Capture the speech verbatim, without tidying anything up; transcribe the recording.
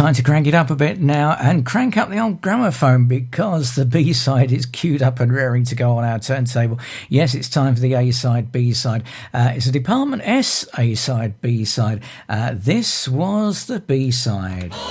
time to crank it up a bit now and crank up the old gramophone because the B-side is queued up and raring to go on our turntable. Yes, it's time for the A-side, B-side. Uh, it's a Department S A-side, B-side. Uh, this was the B-side.